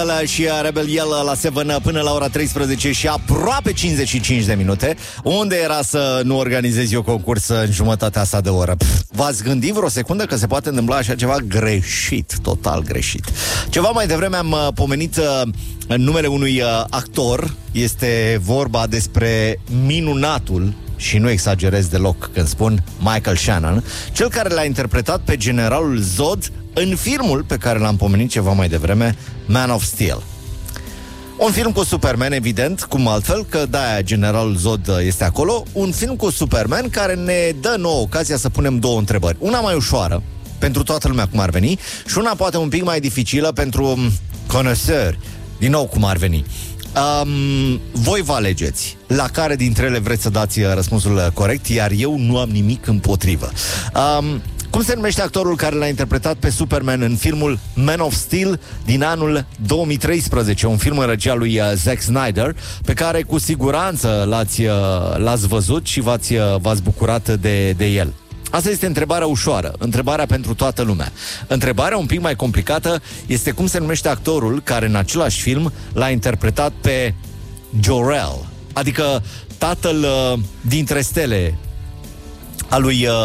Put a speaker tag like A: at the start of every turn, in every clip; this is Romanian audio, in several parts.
A: Și Rebel Yell la 7 până la ora 13 și aproape 55 de minute. Unde era să nu organizez eu concurs în jumătatea asta de oră? V-ați gândit vreo secundă că se poate întâmpla așa ceva? Greșit, total greșit. Ceva mai devreme am pomenit numele unui actor. Este vorba despre minunatul, și nu exagerez deloc când spun Michael Shannon, cel care l-a interpretat pe generalul Zod în filmul pe care l-am pomenit ceva mai devreme, Man of Steel. Un film cu Superman, evident, cum altfel, că de-aia generalul Zod este acolo. Un film cu Superman care ne dă nouă ocazia să punem două întrebări. Una mai ușoară, pentru toată lumea cum ar veni, și una poate un pic mai dificilă pentru conăsări, din nou cum ar veni. Voi vă alegeți la care dintre ele vreți să dați răspunsul corect, iar eu nu am nimic împotrivă. Cum se numește actorul care l-a interpretat pe Superman în filmul Man of Steel din anul 2013, un film în regia lui Zack Snyder, pe care cu siguranță l-ați văzut și v-ați bucurat de el? Asta este întrebarea ușoară, întrebarea pentru toată lumea. Întrebarea un pic mai complicată este cum se numește actorul care în același film l-a interpretat pe Jor-El, adică tatăl dintre stele al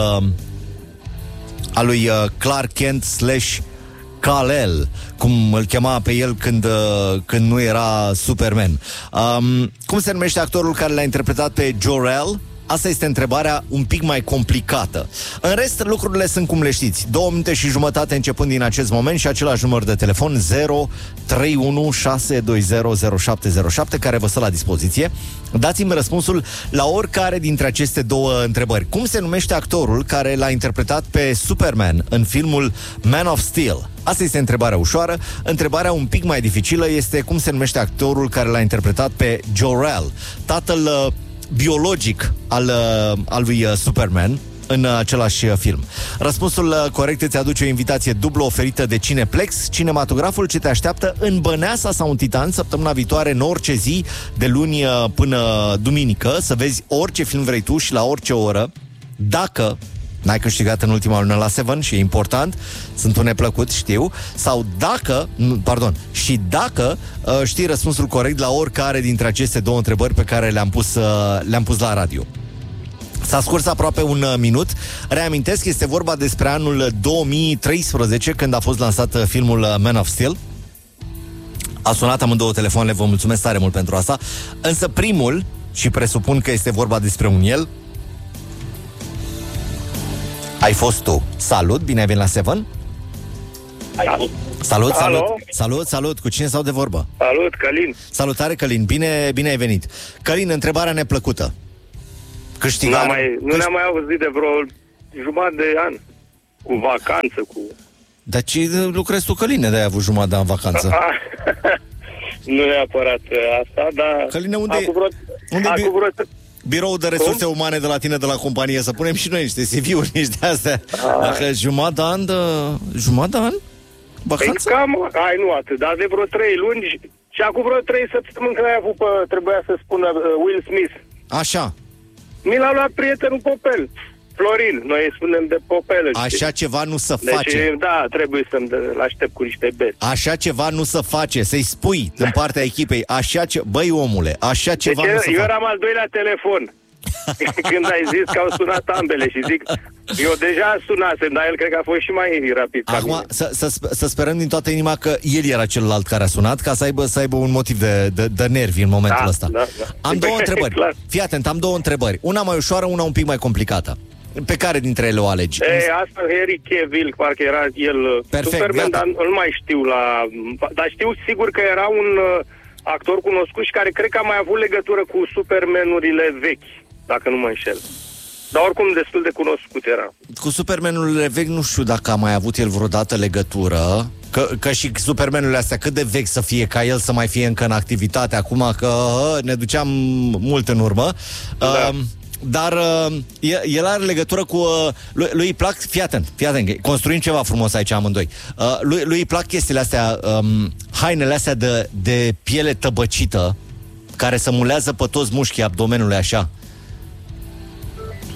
A: lui Clark Kent / Kal-El, cum îl chema pe el când nu era Superman. Cum se numește actorul care l-a interpretat pe Jor-El? Asta este întrebarea un pic mai complicată. În rest, lucrurile sunt cum le știți. 2 minute și jumătate începând din acest moment și același număr de telefon 0316200707 care vă stă la dispoziție. Dați-mi răspunsul la oricare dintre aceste două întrebări. Cum se numește actorul care l-a interpretat pe Superman în filmul Man of Steel? Asta este întrebarea ușoară. Întrebarea un pic mai dificilă este cum se numește actorul care l-a interpretat pe Jor-El, tatăl biologic al lui Superman în același film. Răspunsul corect îți aduce o invitație dublă oferită de Cineplex, cinematograful ce te așteaptă în Băneasa sau în Titan săptămâna viitoare, în orice zi, de luni până duminică, să vezi orice film vrei tu și la orice oră. Dacă n-ai câștigat în ultima lună la Seven, și e important, sunt un neplăcut, știu, sau dacă știi răspunsul corect la oricare dintre aceste două întrebări pe care le-am pus la radio. S-a scurs aproape un minut. Reamintesc, este vorba despre anul 2013, când a fost lansat filmul Man of Steel. A sunat amândouă telefoanele, vă mulțumesc tare mult pentru asta. Însă primul, și presupun că este vorba despre un el, ai fost tu. Salut, bine ai venit la Seven. Salut. Cu cine stau de vorbă?
B: Salut, Călin.
A: Salutare, Călin, bine ai venit. Călin, întrebarea neplăcută.
B: Nu ne-am mai auzit de vreo jumătate de an. Cu vacanță, cu...
A: Dar ce lucrezi tu, Căline, de-ai avut jumătate de an vacanță?
B: Nu neapărat asta, dar...
A: Căline, unde biroul de resurse umane de la tine, de la companie, să punem și noi niște CV-uri, niște astea. Dacă jumătate de an? Vacanță?
B: Cam, nu atât, dar de vreo 3 luni și acum vreo 3 săptămâni când ai avut trebuia să spună Will Smith.
A: Așa.
B: Mi l-a luat prietenul Popel, Florin, noi îi spunem de Popel.
A: Așa ceva nu se face.
B: Deci, da, trebuie să-mi aștept cu niște beți.
A: Așa ceva nu se face, să-i spui din partea echipei, băi omule, așa ceva nu se face.
B: Eu eram al doilea telefon. Când ai zis că au sunat ambele și zic, eu deja sunasem, dar el cred că a fost și mai rapid.
A: Acum, să sperăm din toată inima că el era celălalt care a sunat, ca să aibă un motiv de nervi în momentul ăsta.
B: Da.
A: Am două întrebări. Fii atent, am două întrebări. Una mai ușoară, una un pic mai complicată. Pe care dintre ele o alegi?
B: Asta Henry Cavill, parcă era el Superman, dar nu mai știu dar știu sigur că era un actor cunoscut și care cred că a mai avut legătură cu Supermanurile vechi, dacă nu mă înșel. Dar oricum destul de cunoscut era. Cu
A: Supermanurile vechi nu știu dacă a mai avut el vreodată legătură, că și Supermanurile astea cât de vechi să fie ca el să mai fie încă în activitate acum, că ne duceam mult în urmă. Da. Dar el are legătură cu... lui îi plac... Fii atent, construim ceva frumos aici amândoi. Lui îi plac chestiile astea, hainele astea de piele tăbăcită, care să mulează pe toți mușchii abdomenului așa.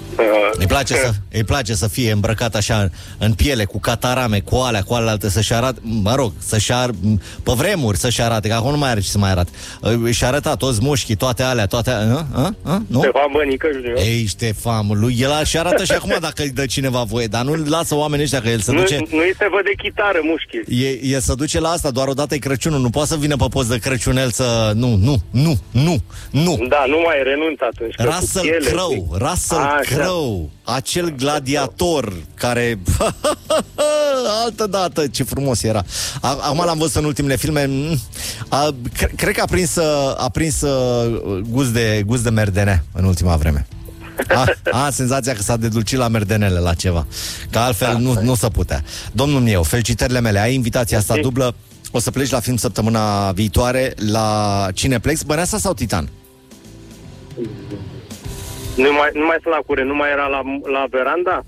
A: Îi place să fie îmbrăcat așa în piele, cu catarame, cu alea alte, să-și arate, pe vremuri să-și arate, că acum nu mai are ce să mai arate. Și arăta toți mușchii, toate alea, nu?
B: Ștefan Bănică Junior.
A: Ei, Ștefan, lui, el și arată și acum dacă îi dă cineva voie, dar nu lasă oamenii ăștia, că el se duce...
B: Nu îi se văd de chitară mușchii.
A: El se duce la asta, doar odată e Crăciunul, nu poate să vină pe post de Crăciunel să... Nu.
B: Da, nu mai renunță atunci.
A: Russell Crowe, acel gladiator care... altă dată, ce frumos era. Acum l-am văzut în ultimele filme. Cred că a prins gust de merdene în ultima vreme. Senzația că s-a dedulcit la merdenele la ceva. Că altfel nu se putea. Domnul meu, felicitările mele. Ai invitația asta dublă. O să pleci la film săptămâna viitoare la Cineplex. Băneasa sau Titan?
B: Nu mai sunt la curent. Nu mai era la veranda?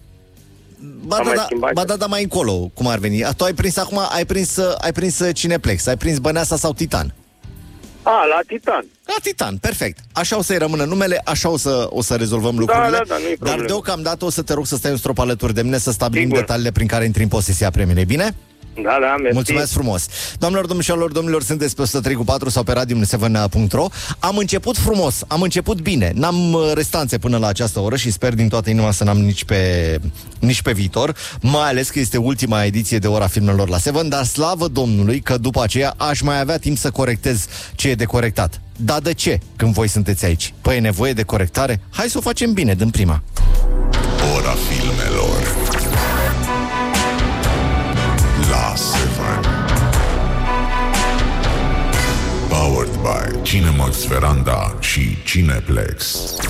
A: Ba, mai încolo, cum ar veni. Tu ai prins acum, ai prins Cineplex. Ai prins Băneasa sau Titan?
B: La Titan.
A: La Titan, perfect. Așa o să-i rămână numele, așa o să rezolvăm lucrurile.
B: Da, nu-i problemă.
A: Dar deocamdată o să te rog să stai un strop alături de mine, să stabilim detaliile prin care intri în posesia premiei, bine?
B: Da, mersi.
A: Mulțumesc frumos. Doamnelor, domnilor, sunteți pe 103.4 sau pe radio7.ro. Am început frumos, am început bine. N-am restanțe până la această oră și sper din toată inima să n-am nici pe viitor, mai ales că este ultima ediție de ora filmelor la 7, dar slavă Domnului că după aceea aș mai avea timp să corectez ce e de corectat. Dar de ce când voi sunteți aici? Păi e nevoie de corectare? Hai să o facem bine, din prima.
C: Ora filmelor la 7. Powered by Cinemax Veranda și Cineplex.